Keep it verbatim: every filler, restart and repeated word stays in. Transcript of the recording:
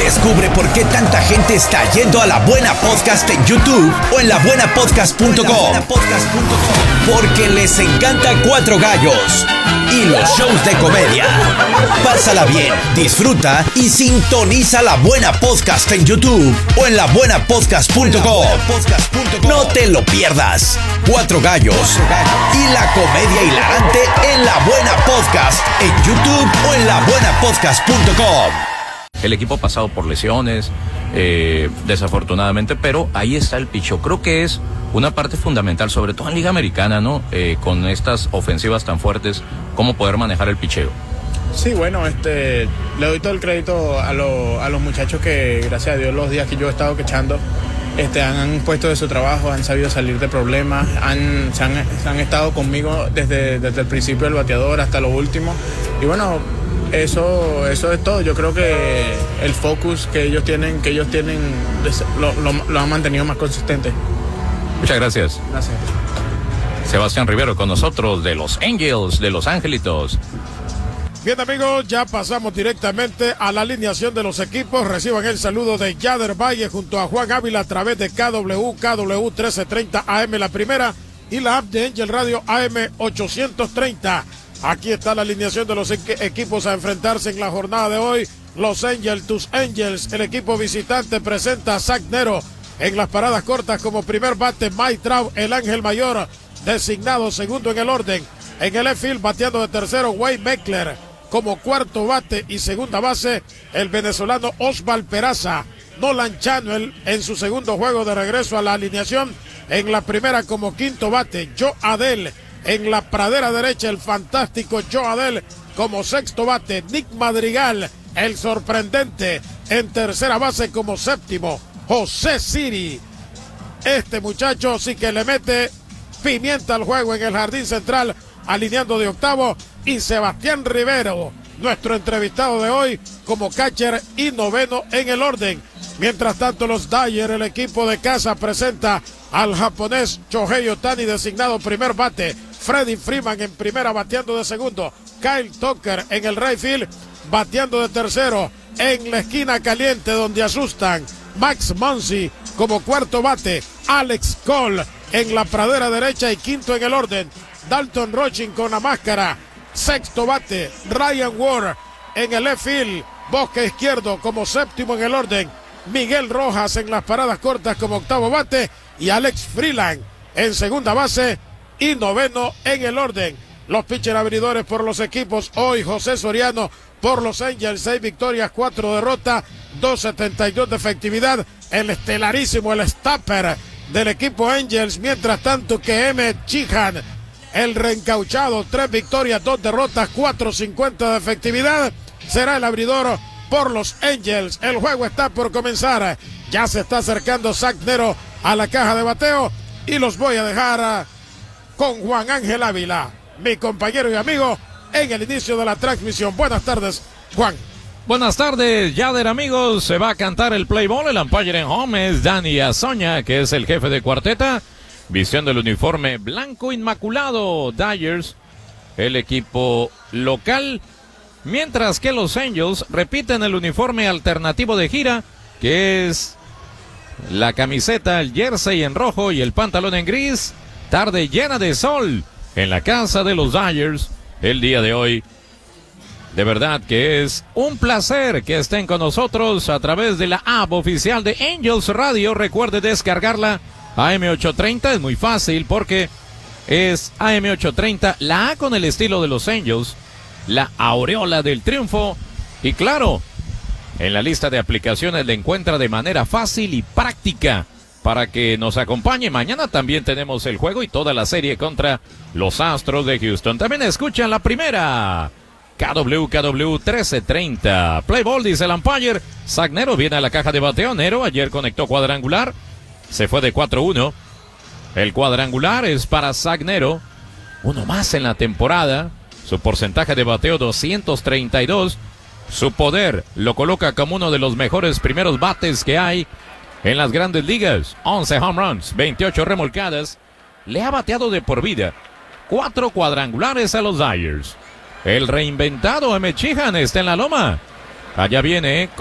Descubre por qué tanta gente está yendo a La Buena Podcast en YouTube o en la buena podcast punto com. Porque les encanta Cuatro Gallos y los shows de comedia. Pásala bien, disfruta y sintoniza La Buena Podcast en YouTube o en la buena podcast punto com. No te lo pierdas. Cuatro Gallos y la comedia hilarante en La Buena Podcast en YouTube o en la buena podcast punto com. El equipo ha pasado por lesiones, eh, desafortunadamente, pero ahí está el picheo. Creo que es una parte fundamental, sobre todo en Liga Americana, ¿no? Eh, con estas ofensivas tan fuertes, cómo poder manejar el picheo. Sí, bueno, este, le doy todo el crédito a, lo, a los muchachos que, gracias a Dios, los días que yo he estado quechando, este, han, han puesto de su trabajo, han sabido salir de problemas, han, se, han, se han estado conmigo desde, desde el principio del bateador hasta lo último. Y bueno, Eso, eso es todo. Yo creo que el focus que ellos tienen, que ellos tienen, lo, lo, lo han mantenido más consistente. Muchas gracias. Gracias. Sebastián Rivero con nosotros de los Angels, de Los Angelitos. Bien, amigos, ya pasamos directamente a la alineación de los equipos. Reciban el saludo de Yader Valle junto a Juan Ávila a través de K W, K W trece treinta A M la primera y la app de Angel Radio A M ochocientos treinta. Aquí está la alineación de los equ- equipos a enfrentarse en la jornada de hoy. Los Angels, tus Angels, el equipo visitante presenta a Zach Nero en las paradas cortas como primer bate. Mike Trout, el ángel mayor, designado segundo en el orden. En el left field, bateando de tercero, Wade Meckler como cuarto bate y segunda base, el venezolano Osval Peraza. Nolan Chanuel en su segundo juego de regreso a la alineación. En la primera como quinto bate, Joe Adell. En la pradera derecha, el fantástico Joe Adell como sexto bate. Nick Madrigal, el sorprendente, en tercera base como séptimo. José Siri, este muchacho sí que le mete pimienta al juego en el jardín central, alineando de octavo. Y Sebastián Rivero, nuestro entrevistado de hoy, como catcher y noveno en el orden. Mientras tanto, los Dodgers, el equipo de casa, presenta al japonés Shohei Ohtani, designado primer bate. Freddie Freeman en primera, bateando de segundo. Kyle Tucker en el right field, bateando de tercero. En la esquina caliente donde asustan, Max Muncy como cuarto bate. Alex Cole en la pradera derecha y quinto en el orden. Dalton Rochin con la máscara, sexto bate. Ryan Ward en el left field, bosque izquierdo como séptimo en el orden. Miguel Rojas en las paradas cortas como octavo bate. Y Alex Freeland en segunda base y noveno en el orden. Los pitcher abridores por los equipos hoy: José Soriano por los Angels, seis victorias, cuatro derrotas, dos setenta y dos de efectividad. El estelarísimo, el stopper del equipo Angels. Mientras tanto que Emmett Sheehan, el reencauchado, tres victorias, dos derrotas, cuatro cincuenta de efectividad, será el abridor por los Angels. El juego está por comenzar. Ya se está acercando Zach Nero a la caja de bateo y los voy a dejar con Juan Ángel Ávila, mi compañero y amigo, en el inicio de la transmisión. Buenas tardes, Juan. Buenas tardes, Yader, amigos. Se va a cantar el play ball. El umpire en home es Dani Azoña, que es el jefe de cuarteta, vistiendo el uniforme blanco inmaculado. Dodgers, el equipo local, mientras que los Angels repiten el uniforme alternativo de gira, que es la camiseta, el jersey en rojo y el pantalón en gris. Tarde llena de sol en la casa de los Dodgers el día de hoy. De verdad que es un placer que estén con nosotros a través de la app oficial de Angels Radio. Recuerde descargarla. A M ochocientos treinta es muy fácil porque es A M ochocientos treinta, la A con el estilo de los Angels, la aureola del triunfo. Y claro, en la lista de aplicaciones la encuentra de manera fácil y práctica para que nos acompañe. Mañana también tenemos el juego y toda la serie contra los Astros de Houston. También escuchan la primera. K W, K W trece treinta. Play ball, dice el umpire. Zach Nero viene a la caja de bateo. Nero ayer conectó cuadrangular. Se fue de cuatro uno. El cuadrangular es para Zach Nero. Uno más en la temporada. Su porcentaje de bateo doscientos treinta y dos. Su poder lo coloca como uno de los mejores primeros bates que hay en las grandes ligas. once home runs, veintiocho remolcadas. Le ha bateado de por vida. Cuatro cuadrangulares a los Dodgers. El reinventado Emmett Sheehan está en la loma. Allá viene